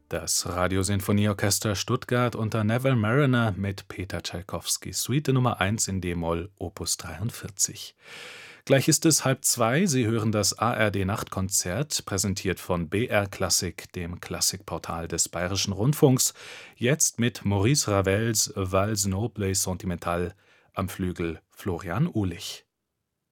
Das Radiosinfonieorchester Stuttgart unter Neville Marriner mit Peter Tschaikowskis Suite Nummer 1 in d-Moll, Opus 43. Gleich ist es 1:30. Sie hören das ARD-Nachtkonzert, präsentiert von BR Klassik, dem Klassikportal des Bayerischen Rundfunks. Jetzt mit Maurice Ravels Valse noble et sentimentale, am Flügel Florian Uhlich.